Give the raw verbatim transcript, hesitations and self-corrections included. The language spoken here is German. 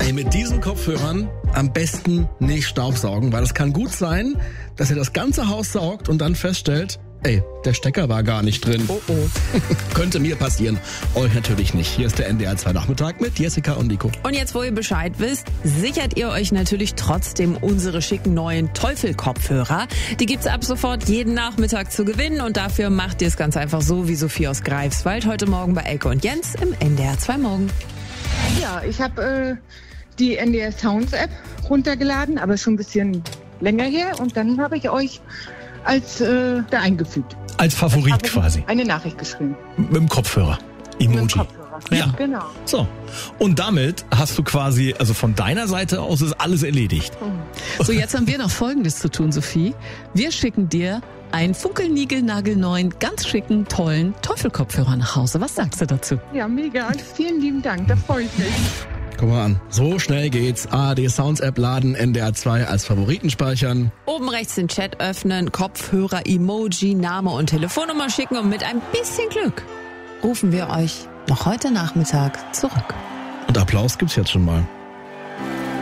Ey, mit diesen Kopfhörern am besten nicht staubsaugen, weil es kann gut sein, dass ihr das ganze Haus saugt und dann feststellt, ey, der Stecker war gar nicht drin. Oh oh. Könnte mir passieren. Euch natürlich nicht. Hier ist der N D R zwei Nachmittag mit Jessica und Nico. Und jetzt, wo ihr Bescheid wisst, sichert ihr euch natürlich trotzdem unsere schicken neuen Teufel-Kopfhörer. Die gibt's ab sofort jeden Nachmittag zu gewinnen und dafür macht ihr es ganz einfach so wie Sophie aus Greifswald heute Morgen bei Elke und Jens im N D R zwei Morgen. Ja, ich habe äh, die N D R Sounds App runtergeladen, aber schon ein bisschen länger her. Und dann habe ich euch als äh, da eingefügt. Als Favorit quasi. Eine Nachricht geschrieben. Mit dem Kopfhörer. Emoji. Mit dem Kopfhörer. Ja, genau. So. Und damit hast du quasi, also von deiner Seite aus ist alles erledigt. So, jetzt haben wir noch Folgendes zu tun, Sophie. Wir schicken dir einen funkelnigelnagelneuen, ganz schicken, tollen Teufelkopfhörer nach Hause. Was sagst du dazu? Ja, mega. Vielen lieben Dank. Da freue ich mich. Guck mal an, so schnell geht's. A R D Sounds App laden, N D R zwei als Favoriten speichern. Oben rechts den Chat öffnen, Kopfhörer, Emoji, Name und Telefonnummer schicken und mit ein bisschen Glück rufen wir euch noch heute Nachmittag zurück. Und Applaus gibt's jetzt schon mal.